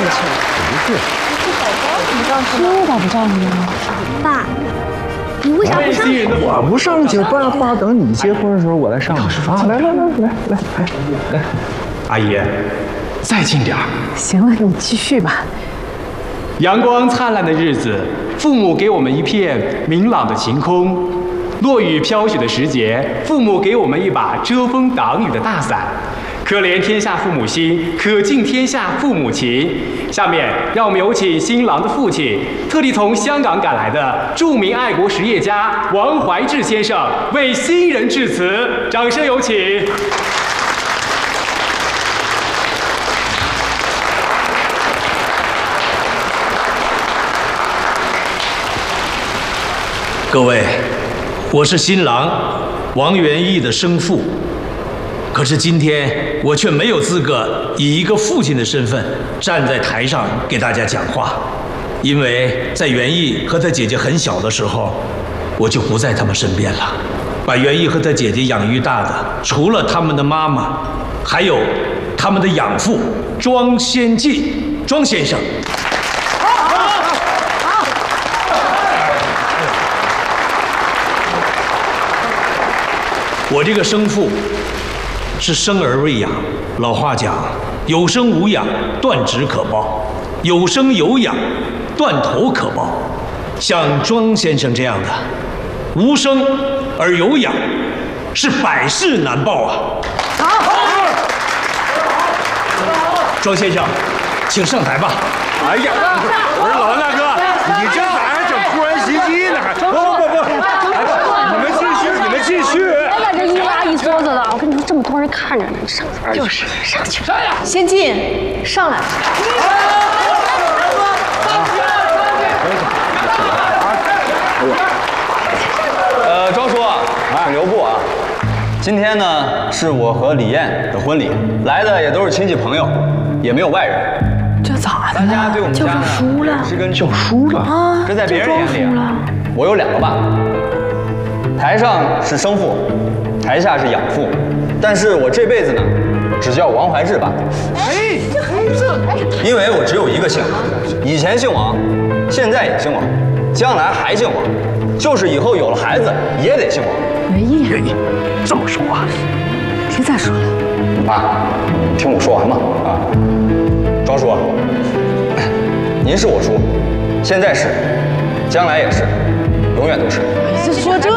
你去。不是。这咋不叫你呢？ 爸，你为啥不上去？ 我不上去，爸等你结婚的时候我再上去啊！来， 阿姨，再近点儿。 行了，你继续吧。 阳光灿烂的日子，父母给我们一片明朗的晴空；落雨飘雪的时节，父母给我们一把遮风挡雨的大伞。可怜天下父母心，可敬天下父母情。下面让我们有请新郎的父亲，特地从香港赶来的著名爱国实业家王怀志先生为新人致辞，掌声有请。 各位，我是新郎王元义的生父，可是今天我却没有资格以一个父亲的身份站在台上给大家讲话，因为在元义和他姐姐很小的时候，我就不在他们身边了。把元义和他姐姐养育大的，除了他们的妈妈，还有他们的养父庄先进庄先生。我这个生父是生而未养，老话讲，有生无养，断指可报；有生有养，断头可报。像庄先生这样的，无生而有养，是百世难报啊！庄先生，请上台吧。 哎呀，我说老大哥，你这咋还整突然袭击呢？不，你们继续。 哎呀，这一拉一桌子的，我跟你说，这么多人看着呢，你上去就是上去。先进，上来。 庄叔，请留步啊！今天呢是我和李艳的婚礼，来的也都是亲戚朋友，也没有外人。 这咋的大家对我们家呢输了， 是跟就输了啊！ 这在别人眼里啊，我有2个爸，台上是生父，台下是养父，但是我这辈子呢，只叫王怀志爸。哎，因为我只有一个姓，以前姓王，现在也姓王，将来还姓王，就是以后有了孩子也得姓王。 元义， 这么说话， 别再说了。 爸，听我说完嘛啊！庄叔，您是我叔，现在是，将来也是，永远都是。 就说这